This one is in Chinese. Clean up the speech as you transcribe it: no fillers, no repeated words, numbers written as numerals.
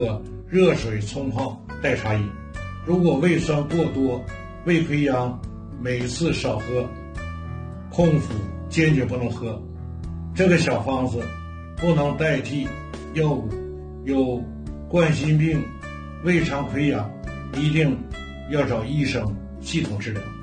热水冲泡代茶饮。如果胃酸过多、胃溃疡，每次少喝，空腹坚决不能喝。这个小方子不能代替药物，有冠心病、胃肠溃疡，一定要找医生系统治疗。